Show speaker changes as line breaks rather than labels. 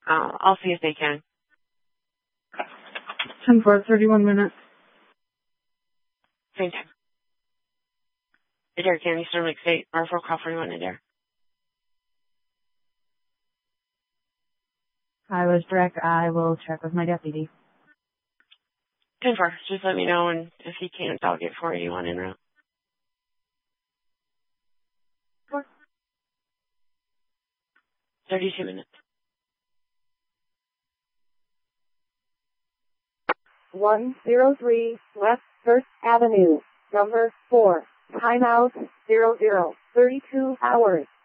I'll see if they can.
10-4, 31 minutes.
Same time. Adair County, Storm Lake State, R4 call 41 Adair.
I was direct. I will check with my deputy.
10-4, just let me know, and if he can't, I'll get 481 en route. 32 minutes.
103 West 1st Avenue, number 4, timeout 00, 32 hours.